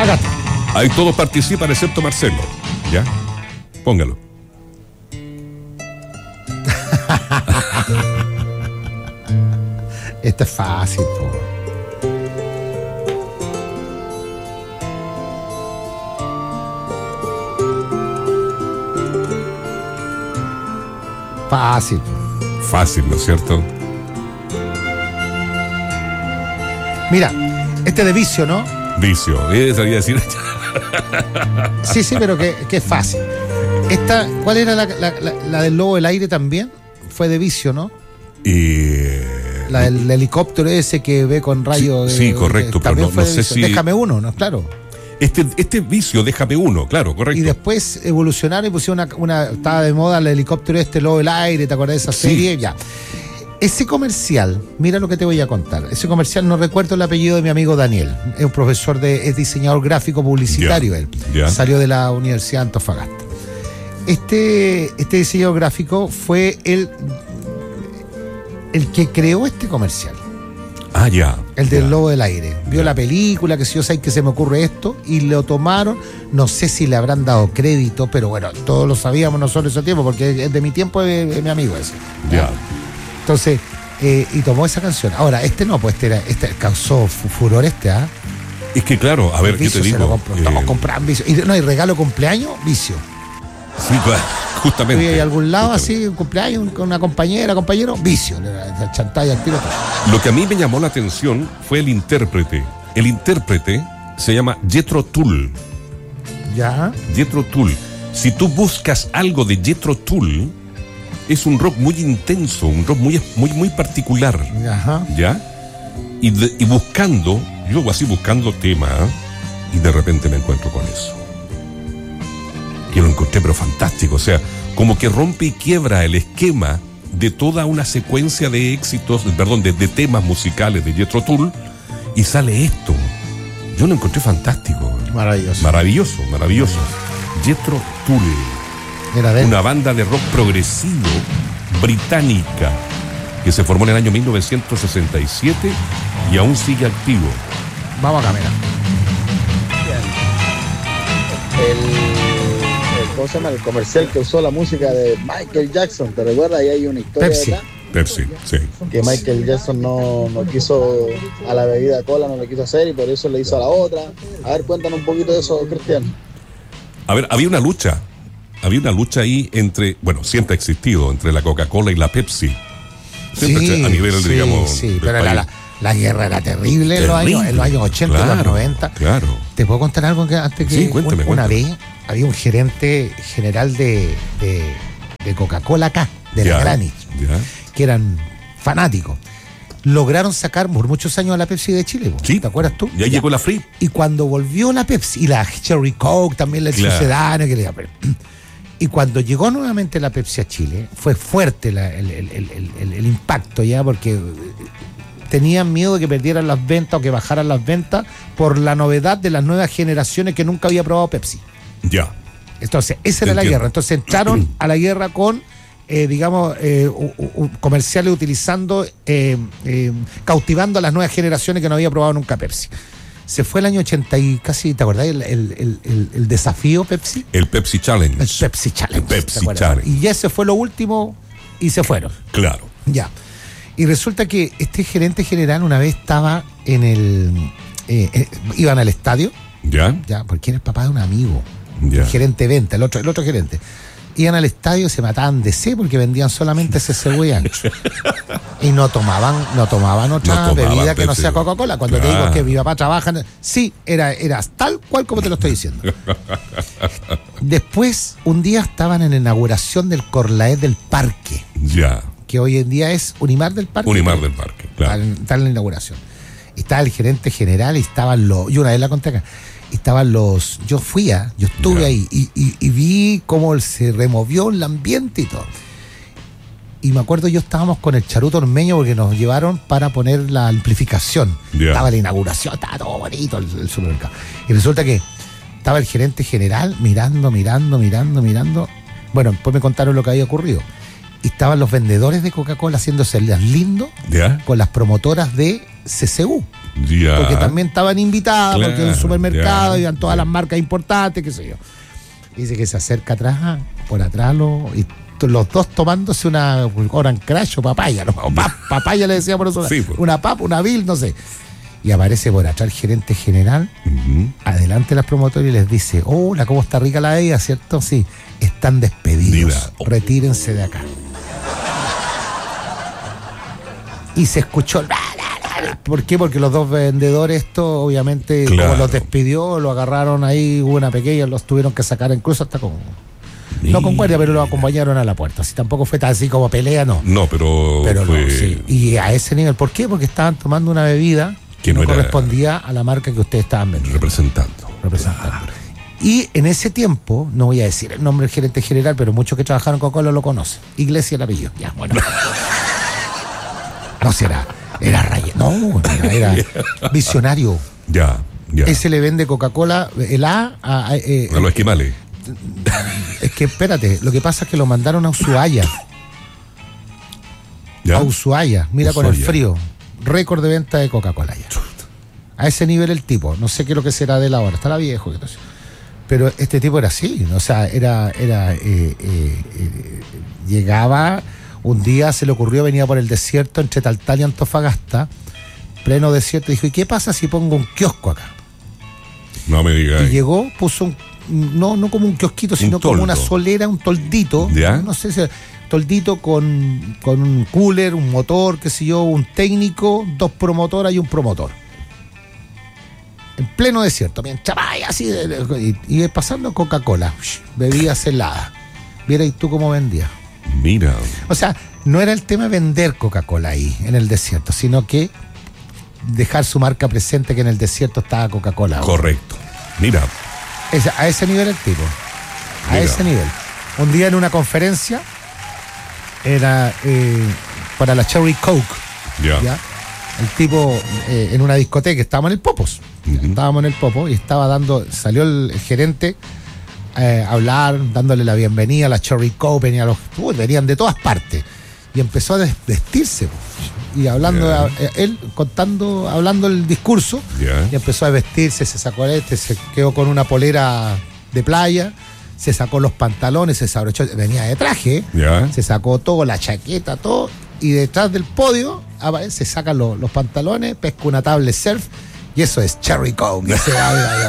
Acá está. Ahí todos participan excepto Marcelo. ¿Ya? Póngalo. Este es fácil, po. Fácil. Fácil, ¿no es cierto? Mira, este de Vicio, ¿no? Vicio. Sabía decir. Sí, pero que es fácil. Esta, ¿cuál era la del Lobo del Aire también? Fue de Vicio, ¿no? La del helicóptero ese que ve con rayos. Sí, correcto, pero no sé si. Déjame uno, ¿no? Claro. Este Vicio, déjame uno, claro, correcto. Y después evolucionaron y pusieron estaba de moda el helicóptero Lobo del Aire, ¿te acuerdas de esa serie? Ya. Ese comercial, mira lo que te voy a contar. Ese comercial, no recuerdo el apellido de mi amigo Daniel. Es un profesor es diseñador gráfico publicitario él. Salió de la Universidad de Antofagasta. Este diseñador gráfico fue el que creó este comercial. Ah, ya. El del Lobo del Aire. Vio la película, que si yo sé que se me ocurre esto, y lo tomaron. No sé si le habrán dado crédito, pero bueno, todos lo sabíamos nosotros ese tiempo, porque es de mi tiempo, de mi amigo ese. Ya. Entonces, y tomó esa canción. Ahora, no, pues este causó furor ¿ah? Es que claro, a ver, ¿qué te digo? Todos compraban Vicio. Y regalo cumpleaños, Vicio. Sí, justamente. Fui a algún lado así, un cumpleaños con una compañero, Vicio. La chantalla al tiro. Lo que a mí me llamó la atención fue el intérprete. El intérprete se llama Jethro Tull. Ya. Jethro Tull. Si tú buscas algo de Jethro Tull, es un rock muy intenso, un rock muy particular. Ajá. ¿Ya? Y buscando, yo así buscando tema, y de repente me encuentro con eso. Que lo encontré pero fantástico, o sea, como que rompe y quiebra el esquema de toda una secuencia de éxitos, de temas musicales de Jethro Tull, y sale esto. Yo lo encontré fantástico. Maravilloso. Jethro Tull. Era de una banda de rock progresivo británica que se formó en el año 1967 y aún sigue activo. Vamos a caminar. ¿Cómo se llama? El comercial que usó la música de Michael Jackson, ¿te recuerdas? Ahí hay una historia, Pepsi, sí. Que Michael Jackson no quiso a la bebida cola, no lo quiso hacer y por eso le hizo a la otra. A ver, cuéntanos un poquito de eso, Cristian. A ver, había una lucha ahí entre, bueno, siempre ha existido, entre la Coca-Cola y la Pepsi. Siempre a nivel, digamos. Sí, pero la guerra era terrible en los años 80 y los 90. Claro. ¿Te puedo contar algo antes que cuéntame. Una vez había un gerente general de Coca-Cola acá, de la Granich, que eran fanáticos. Lograron sacar por muchos años a la Pepsi de Chile. Sí. ¿Te acuerdas tú? Ya llegó la Free. Y cuando volvió la Pepsi, y la Cherry Coke, también la sucedáneo, y cuando llegó nuevamente la Pepsi a Chile, fue fuerte el impacto ya, porque tenían miedo de que perdieran las ventas o que bajaran las ventas por la novedad de las nuevas generaciones que nunca había probado Pepsi. Ya. Entonces, esa era la guerra. Entonces entraron a la guerra con, comerciales utilizando, cautivando a las nuevas generaciones que no había probado nunca Pepsi. Se fue el año 80 y casi, ¿te acordás? El desafío Pepsi. El Pepsi Challenge. El Pepsi Challenge. El Pepsi Challenge. Y ese fue lo último y se fueron. Claro. Ya. Y resulta que este gerente general una vez estaba iban al estadio. Ya. Ya, porque era el papá de un amigo. Ya. El gerente de venta, el otro gerente. Iban al estadio y se mataban de sed porque vendían solamente CCU y ancho. Y no tomaban otra bebida que no sea Coca-Cola. Cuando te digo que mi papá trabaja, sí, era tal cual como te lo estoy diciendo. Después, un día estaban en la inauguración del Corlaet del Parque. Ya. Que hoy en día es Unimar del Parque. Unimar del Parque, claro. Está en la inauguración. Estaba el gerente general y estaban yo una vez la conté acá. Yo estuve ahí y vi cómo se removió el ambiente y todo. Y me acuerdo, estábamos con el Charuto Ormeño porque nos llevaron para poner la amplificación. Estaba la inauguración, estaba todo bonito el supermercado. Y resulta que estaba el gerente general mirando. Bueno, después me contaron lo que había ocurrido. y estaban los vendedores de Coca-Cola haciéndose las lindos ¿Ya? con las promotoras de CCU. Ya. Porque también estaban invitadas, Claro, porque en un supermercado ya, iban todas ya. las marcas importantes, qué sé yo. Y dice que se acerca atrás, por atrás, los dos tomándose una Orange Crash o papaya, ¿no? Papaya le decía por eso, Sí, pues. una papa, una Bill, no sé. Y aparece por atrás el gerente general, Ujú. adelante de las promotoras y les dice, hola, ¿cómo está rica la bebida, cierto? Sí, están despedidos, Mira. Oh. retírense de acá. Y se escuchó... ¿Por qué? Porque los dos vendedores, esto obviamente, Claro. como los despidió, lo agarraron ahí, hubo una pequeña, los tuvieron que sacar incluso hasta con... No con guardia, pero lo acompañaron a la puerta. Así tampoco fue tan así como pelea, no. No, pero fue... no, sí. Y a ese nivel, ¿por qué? Porque estaban tomando una bebida que no era correspondía a la marca que ustedes estaban vendiendo. representando. Representando. Y en ese tiempo, no voy a decir el nombre del gerente general, pero muchos que trabajaron con Coca-Cola lo conocen. Iglesia el apellido. Ya, bueno. No será. Era Rayeno. No, era visionario. Ya. Ese le vende Coca-Cola, el A A los esquimales. Es que espérate, lo que pasa es que lo mandaron a Ushuaia. ¿Ya? A Ushuaia, mira con el Ushuaia. frío. Récord de venta de Coca-Cola ya. A ese nivel el tipo. No sé qué es lo que será de él ahora. Estará viejo. Entonces. Pero este tipo era así. O sea, llegaba, un día se le ocurrió, venía por el desierto entre Taltal y Antofagasta, pleno desierto, y dijo, ¿y qué pasa si pongo un kiosco acá? No me digas. Y llegó, puso no como un kiosquito, sino como una solera, un toldito. ¿Ya? No sé si toldito con un cooler, un motor, qué sé yo, un técnico, 2 promotoras y un promotor. En pleno desierto, bien chapay, así, y pasando Coca-Cola, bebidas heladas. Viera y tú cómo vendía. Mira. O sea, no era el tema vender Coca-Cola ahí, en el desierto, sino que dejar su marca presente, que en el desierto estaba Coca-Cola. Correcto. Mira. A ese nivel el tipo. A Mira. ese nivel. Un día en una conferencia, era para la Cherry Coke. Ya. ¿Ya? El tipo en una discoteca, estábamos en el Popos. Ujú. Estábamos en el Popo y salió el gerente a hablar, dándole la bienvenida a la Cherry Coke, venían de todas partes. Y empezó a vestirse. Y hablando, Ya. él hablando el discurso, Ya. y empezó a vestirse, se sacó se quedó con una polera de playa, se sacó los pantalones, se desabrochó, venía de traje, Ya. se sacó todo, la chaqueta, todo, y detrás del podio se sacan los pantalones, pesca una tablet surf, y eso es Cherry Coke. Y se va,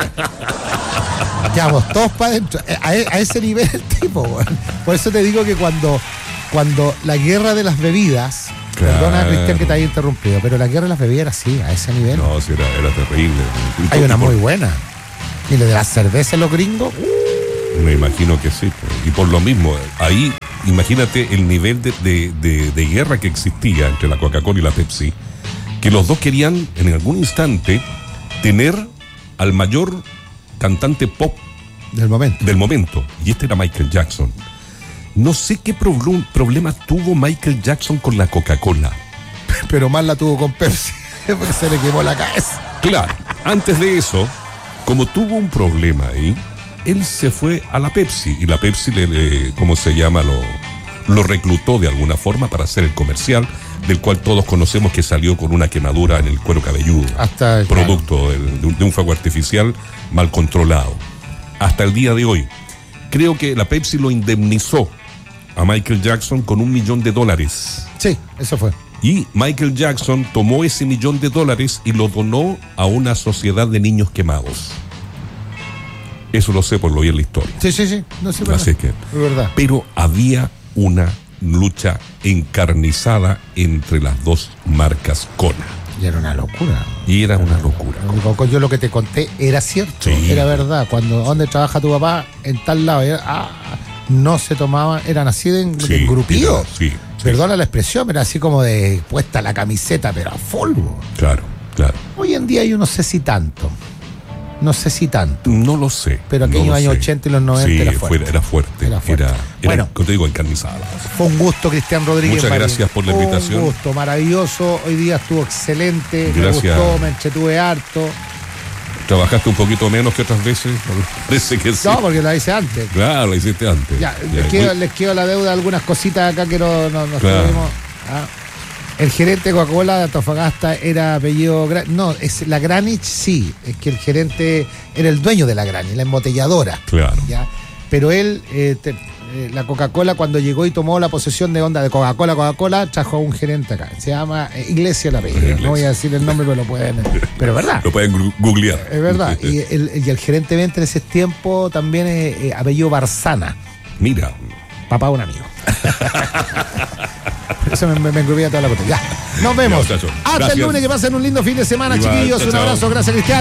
ya vos todos para adentro. A ese nivel el tipo, bueno. Por eso te digo que cuando la guerra de las bebidas, Claro. perdona Cristian que te haya interrumpido, pero la guerra de las bebidas era así, a ese nivel. No, sí, era terrible. Hay una Y por- muy buena. Y lo de las cervezas los gringos, Me imagino que sí. Pues. Y por lo mismo, ahí, imagínate el nivel de guerra que existía entre la Coca-Cola y la Pepsi, que los dos querían en algún instante tener al mayor cantante pop del momento. del momento. Y este era Michael Jackson. No sé qué problema tuvo Michael Jackson con la Coca-Cola. Pero más la tuvo con Pepsi, porque se le quemó la cabeza. Claro, antes de eso, como tuvo un problema ahí, él se fue a la Pepsi y la Pepsi ¿cómo se llama? Lo reclutó de alguna forma para hacer el comercial, del cual todos conocemos que salió con una quemadura en el cuero cabelludo, Hasta producto de un fuego artificial mal controlado. Hasta el día de hoy, creo que la Pepsi lo indemnizó a Michael Jackson con $1 millón. Sí, eso fue. Y Michael Jackson tomó ese $1 millón y lo donó a una sociedad de niños quemados. Eso lo sé por lo vi en la historia. Sí. No sé, Así que, es verdad. pero había una lucha encarnizada entre las dos marcas Cola. Y era una locura. Y era una locura. Yo lo que te conté era cierto, Sí. era verdad. ¿Dónde trabaja tu papá? En tal lado. No se tomaba, eran así de engrupidos. Sí. Perdona la expresión, pero así como de puesta la camiseta, pero a full. Claro. Hoy en día yo no sé si tanto. No lo sé. Pero aquellos años 80 y los 90 sí, era fuerte. Era fuerte. Era fuerte. Bueno. Como te digo, encarnizada. Fue un gusto, Cristian Rodríguez. Muchas Marín. gracias por la invitación. Un gusto, maravilloso. Hoy día estuvo excelente. Gracias. Me gustó, me entretuve harto. ¿Trabajaste un poquito menos que otras veces? Parece que sí. No, porque lo hice antes. Claro, lo hiciste antes. Ya, les quedo la deuda, algunas cositas acá que no Claro. tuvimos. El gerente de Coca-Cola de Antofagasta era apellido... No, es la Granich, sí. Es que el gerente era el dueño de la Granich, la embotelladora. Claro. ¿Ya? Pero él, la Coca-Cola, cuando llegó y tomó la posesión de onda de Coca-Cola, trajo a un gerente acá. Se llama Iglesia la apellido. No voy a decir el nombre, pero lo pueden... Pero es verdad. Lo pueden googlear. Es verdad. Y el gerente de venta en ese tiempo también es apellido Barzana. Mira. Papá de un amigo. Eso me engrupía toda la cosa. Ya. Nos vemos. Ya, muchacho. Hasta Gracias. el lunes, que pasen un lindo fin de semana, Igual, chiquillos. chao, Un chao. abrazo. Gracias, Cristian.